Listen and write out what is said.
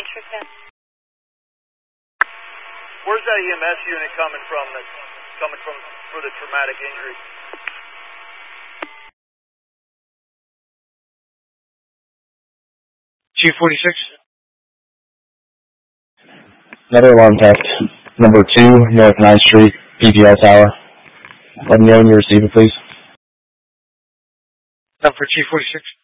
intricate. Where's that EMS unit coming from that's coming from for the traumatic injury? Chief 46. Another alarm tech. Number 2, North 9th Street, PPL Tower. Let me know when you receive it, please. Number Chief 46.